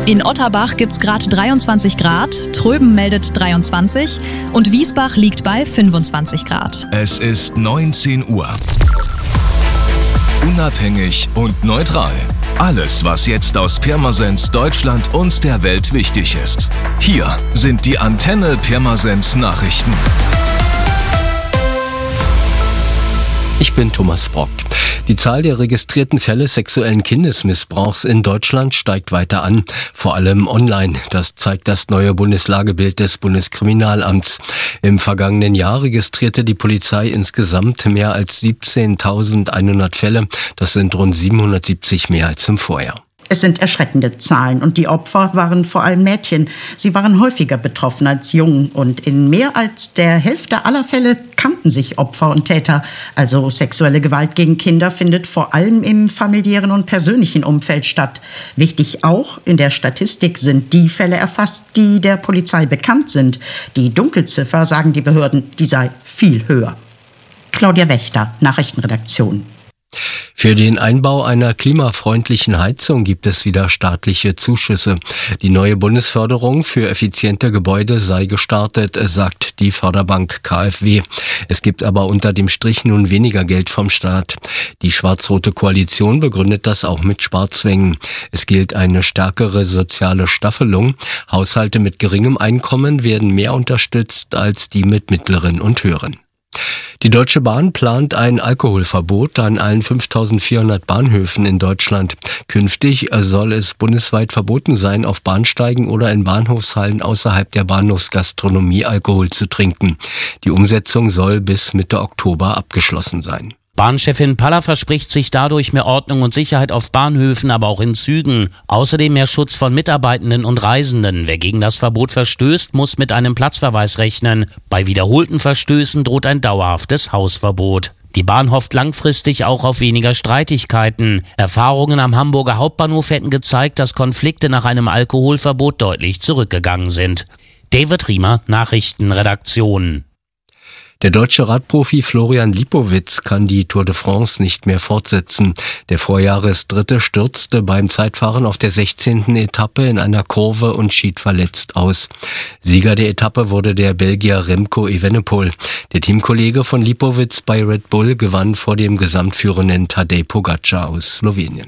In Otterbach gibt es gerade 23 Grad, Tröben meldet 23 und Wiesbach liegt bei 25 Grad. Es ist 19 Uhr. Unabhängig und neutral. Alles, was jetzt aus Pirmasens, Deutschland und der Welt wichtig ist. Hier sind die Antenne Pirmasens Nachrichten. Ich bin Thomas Brock. Die Zahl der registrierten Fälle sexuellen Kindesmissbrauchs in Deutschland steigt weiter an, vor allem online. Das zeigt das neue Bundeslagebild des Bundeskriminalamts. Im vergangenen Jahr registrierte die Polizei insgesamt mehr als 17.100 Fälle. Das sind rund 770 mehr als im Vorjahr. Es sind erschreckende Zahlen und die Opfer waren vor allem Mädchen. Sie waren häufiger betroffen als Jungen und in mehr als der Hälfte aller Fälle kannten sich Opfer und Täter. Also sexuelle Gewalt gegen Kinder findet vor allem im familiären und persönlichen Umfeld statt. Wichtig auch, in der Statistik sind die Fälle erfasst, die der Polizei bekannt sind. Die Dunkelziffer, sagen die Behörden, die sei viel höher. Claudia Wächter, Nachrichtenredaktion. Für den Einbau einer klimafreundlichen Heizung gibt es wieder staatliche Zuschüsse. Die neue Bundesförderung für effiziente Gebäude sei gestartet, sagt die Förderbank KfW. Es gibt aber unter dem Strich nun weniger Geld vom Staat. Die schwarz-rote Koalition begründet das auch mit Sparzwängen. Es gilt eine stärkere soziale Staffelung. Haushalte mit geringem Einkommen werden mehr unterstützt als die mit mittleren und höheren. Die Deutsche Bahn plant ein Alkoholverbot an allen 5.400 Bahnhöfen in Deutschland. Künftig soll es bundesweit verboten sein, auf Bahnsteigen oder in Bahnhofshallen außerhalb der Bahnhofsgastronomie Alkohol zu trinken. Die Umsetzung soll bis Mitte Oktober abgeschlossen sein. Bahnchefin Paller verspricht sich dadurch mehr Ordnung und Sicherheit auf Bahnhöfen, aber auch in Zügen. Außerdem mehr Schutz von Mitarbeitenden und Reisenden. Wer gegen das Verbot verstößt, muss mit einem Platzverweis rechnen. Bei wiederholten Verstößen droht ein dauerhaftes Hausverbot. Die Bahn hofft langfristig auch auf weniger Streitigkeiten. Erfahrungen am Hamburger Hauptbahnhof hätten gezeigt, dass Konflikte nach einem Alkoholverbot deutlich zurückgegangen sind. David Riemer, Nachrichtenredaktion. Der deutsche Radprofi Florian Lipowitz kann die Tour de France nicht mehr fortsetzen. Der Vorjahresdritte stürzte beim Zeitfahren auf der 16. Etappe in einer Kurve und schied verletzt aus. Sieger der Etappe wurde der Belgier Remco Evenepoel. Der Teamkollege von Lipowitz bei Red Bull gewann vor dem gesamtführenden Tadej Pogačar aus Slowenien.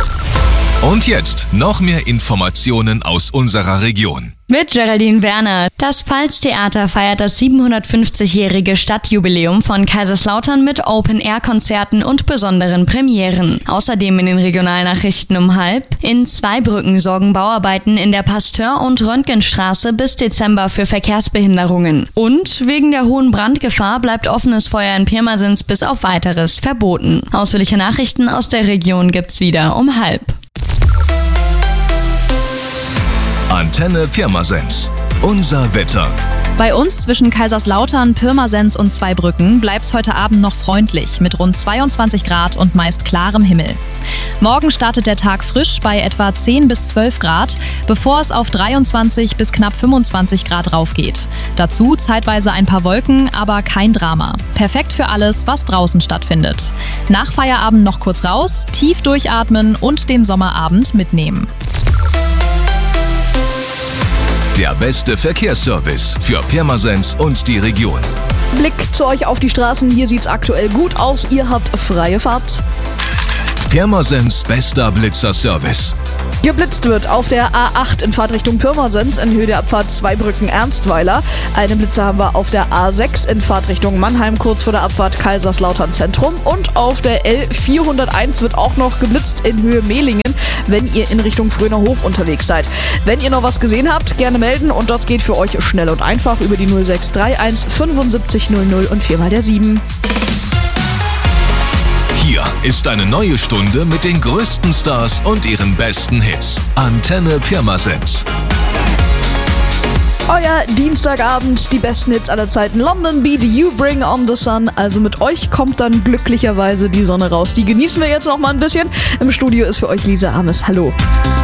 Und jetzt noch mehr Informationen aus unserer Region. Mit Geraldine Werner. Das Pfalztheater feiert das 750-jährige Stadtjubiläum von Kaiserslautern mit Open-Air-Konzerten und besonderen Premieren. Außerdem in den Regionalnachrichten um 12:30. In Zweibrücken sorgen Bauarbeiten in der Pasteur- und Röntgenstraße bis Dezember für Verkehrsbehinderungen. Und wegen der hohen Brandgefahr bleibt offenes Feuer in Pirmasens bis auf Weiteres verboten. Ausführliche Nachrichten aus der Region gibt's wieder um 12:30. Antenne Pirmasens. Unser Wetter. Bei uns zwischen Kaiserslautern, Pirmasens und Zweibrücken bleibt's heute Abend noch freundlich mit rund 22 Grad und meist klarem Himmel. Morgen startet der Tag frisch bei etwa 10 bis 12 Grad, bevor es auf 23 bis knapp 25 Grad raufgeht. Dazu zeitweise ein paar Wolken, aber kein Drama. Perfekt für alles, was draußen stattfindet. Nach Feierabend noch kurz raus, tief durchatmen und den Sommerabend mitnehmen. Der beste Verkehrsservice für Pirmasens und die Region. Blick zu euch auf die Straßen. Hier sieht's aktuell gut aus. Ihr habt freie Fahrt. Pirmasens bester Blitzerservice. Geblitzt wird auf der A8 in Fahrtrichtung Pirmasens in Höhe der Abfahrt Zweibrücken-Ernstweiler. Einen Blitzer haben wir auf der A6 in Fahrtrichtung Mannheim kurz vor der Abfahrt Kaiserslautern Zentrum. Und auf der L401 wird auch noch geblitzt in Höhe Mehlingen, wenn ihr in Richtung Frönerhof unterwegs seid. Wenn ihr noch was gesehen habt, gerne melden und das geht für euch schnell und einfach über die 0631 75 00 und 4 mal der 7. Hier ist eine neue Stunde mit den größten Stars und ihren besten Hits. Antenne Pirmasens. Euer Dienstagabend, die besten Hits aller Zeiten. London Beat, You Bring on the Sun. Also mit euch kommt dann glücklicherweise die Sonne raus. Die genießen wir jetzt noch mal ein bisschen. Im Studio ist für euch Lisa Ames. Hallo.